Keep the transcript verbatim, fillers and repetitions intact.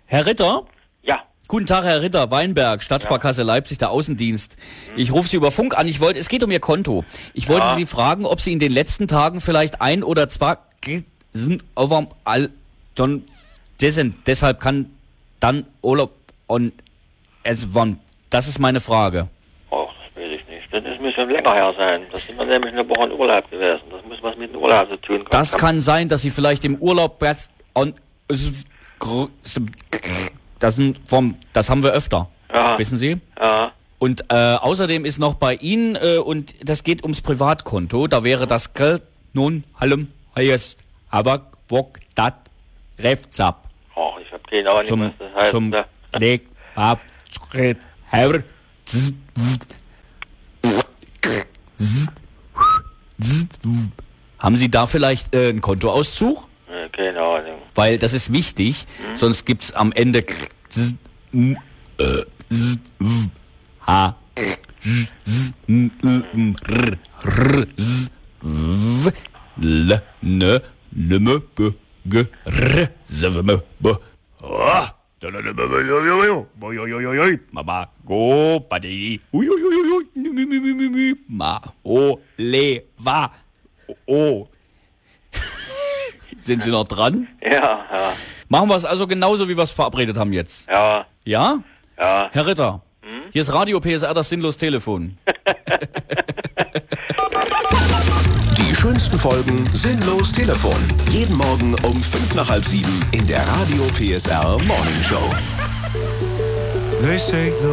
Herr Ritter? Ja. Guten Tag, Herr Ritter, Weinberg, Stadtsparkasse ja. Leipzig, der Außendienst. Hm. Ich rufe Sie über Funk an. Ich wollte, es geht um Ihr Konto. Ich wollte ja. Sie fragen, ob Sie in den letzten Tagen vielleicht ein oder zwei sind over all dann deshalb kann dann Urlaub und es wann. Das ist meine Frage. Ach, das weiß ich nicht. Das ist ein bisschen länger her sein. Das sind wir nämlich eine Woche in Urlaub gewesen. Das muss was mit dem Urlaub zu tun. Das kann sein, dass Sie vielleicht im Urlaub jetzt und das sind vom, das haben wir öfter. Ja. Wissen Sie? Ja. Und äh, außerdem ist noch bei Ihnen äh, und das geht ums Privatkonto. Da wäre das Geld nun allem heißt aber wok dat Refzap. Ach, ich habe keine Ahnung, zum, was das heißt. Zum Leg ab Herr Haben Sie da vielleicht äh, einen Kontoauszug? Ja, keine Ahnung. Weil das ist wichtig, hm? Sonst gibt's am Ende H L N N B G R M B Mama go Buddy Ma O Le Va O Sind Sie noch dran? Ja, ja. Machen wir es also genauso, wie wir es verabredet haben jetzt. Ja. Ja? Ja. Herr Ritter, hm? Hier ist Radio P S R, das sinnlos Telefon. Die schönsten Folgen Sinnlos Telefon. Jeden Morgen um fünf nach halb sieben in der Radio P S R Morning Show. They say